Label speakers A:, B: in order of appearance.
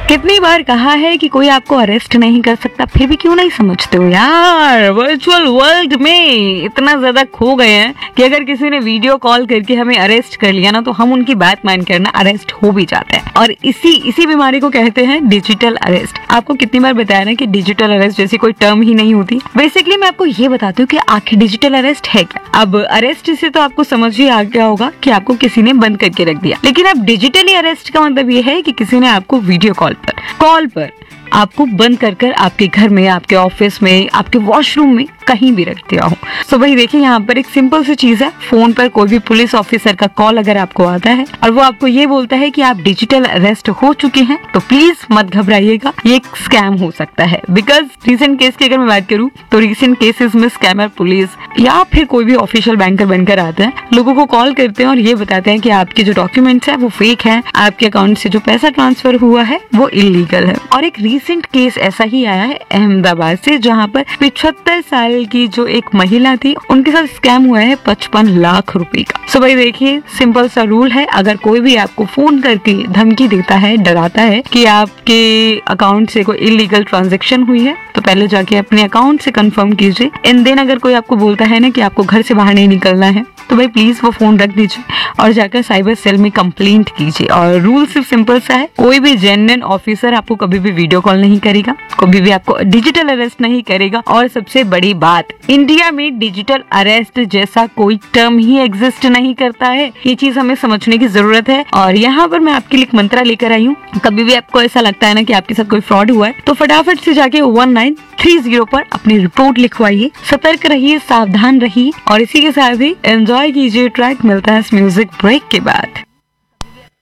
A: कितनी बार कहा है कि कोई आपको अरेस्ट नहीं कर सकता, फिर भी क्यों नहीं समझते हो यार। वर्चुअल वर्ल्ड में इतना ज्यादा खो गए हैं कि अगर किसी ने वीडियो कॉल करके हमें अरेस्ट कर लिया ना, तो हम उनकी बात मान करना अरेस्ट हो भी जाते हैं। और इसी बीमारी को कहते हैं डिजिटल अरेस्ट। आपको कितनी बार बताया ना कि डिजिटल अरेस्ट जैसी कोई टर्म ही नहीं होती। बेसिकली मैं आपको ये बताती हूँ कि आखिर डिजिटल अरेस्ट है क्या। अब अरेस्ट से तो आपको समझ ही आ गया होगा कि आपको किसी ने बंद करके रख दिया, लेकिन अब डिजिटली अरेस्ट का मतलब ये है कि किसी ने आपको वीडियो कॉल पर आपको बंद कर आपके घर में, आपके ऑफिस में, आपके वॉशरूम में कहीं भी रख दिया हो। तो भाई देखिए, यहाँ पर एक सिंपल सी चीज है, फोन पर कोई भी पुलिस ऑफिसर का कॉल अगर आपको आता है और वो आपको ये बोलता है कि आप डिजिटल अरेस्ट हो चुके हैं, तो प्लीज मत घबराइएगा, ये एक स्कैम हो सकता है। बिकॉज रिसेंट केस की अगर मैं बात करूँ तो रिसेंट केसेस में स्कैमर पुलिस या फिर कोई भी ऑफिशियल बैंकर बनकर आते हैं, लोगों को कॉल करते हैं और ये बताते हैं कि आपके जो डॉक्यूमेंट्स है वो फेक है, आपके अकाउंट से जो पैसा ट्रांसफर हुआ है वो इलीगल है। और एक रिसेंट केस ऐसा ही आया है अहमदाबाद से, जहाँ पर 75 साल की जो एक महिला थी, उनके साथ स्कैम हुआ है 55 लाख रुपए का। सो भाई देखिए, सिंपल सा रूल है, अगर कोई भी आपको फोन करके धमकी देता है, डराता है कि आपके अकाउंट से कोई इलीगल ट्रांजैक्शन हुई है, तो पहले जाके अपने अकाउंट से कंफर्म कीजिए। इन दिन अगर कोई आपको बोलता है ना कि आपको घर से बाहर नहीं निकलना है, तो भाई प्लीज वो फोन रख दीजिए और जाकर साइबर सेल में कंप्लेंट कीजिए। और रूल सिर्फ सिंपल सा है, कोई भी जेन्युइन ऑफिसर आपको कभी भी वीडियो कॉल नहीं करेगा, कभी भी आपको डिजिटल अरेस्ट नहीं करेगा। और सबसे बड़ी बात, इंडिया में डिजिटल अरेस्ट जैसा कोई टर्म ही एग्जिस्ट नहीं करता है। ये चीज हमें समझने की जरूरत है। और यहाँ पर मैं आपके लिए एक मंत्रा लेकर आई हूँ। कभी भी आपको ऐसा लगता है ना कि आपके साथ कोई फ्रॉड हुआ है, तो फटाफट से जाके 1930 पर अपनी रिपोर्ट लिखवाइए। सतर्क रहिए, सावधान रहिए और इसी के साथ ही एंजॉय कीजिए ट्रैक। मिलता है इस म्यूजिक ब्रेक के बाद।